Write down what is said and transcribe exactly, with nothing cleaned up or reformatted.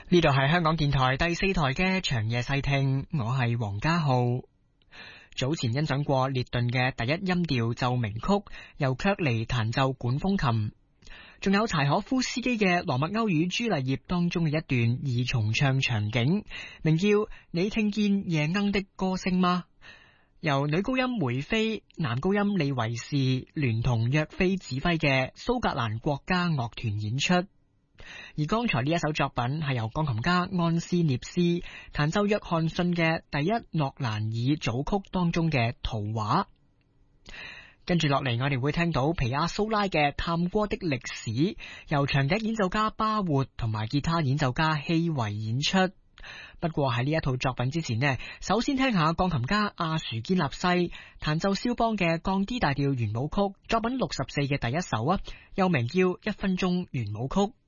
呢度係香港電台第四台嘅長夜細聽，我係黃家浩。早前欣賞過列頓嘅第一音調奏鳴曲，由卻尼彈奏管風琴，仲有柴可夫斯基嘅羅密歐與朱麗葉當中嘅一段二重唱場景，名叫你聽見夜鶯的歌聲嗎？由女高音梅菲、男高音利維士聯同約菲指揮嘅蘇格蘭國家樂團演出。而剛才呢一首作品係由鋼琴家安斯涅斯彈奏約翰遜嘅第一諾蘭爾組曲當中嘅圖畫。跟住落嚟，我哋會聽到皮亞蘇拉嘅探戈的歷史，由長笛演奏家巴活同埋吉他演奏家希維演出。不過喺呢一套作品之前呢，首先聽下鋼琴家阿殊堅納西彈奏肖邦嘅降 D 大調圓舞曲，作品六十四嘅第一首啊，又名叫一分鐘圓舞曲。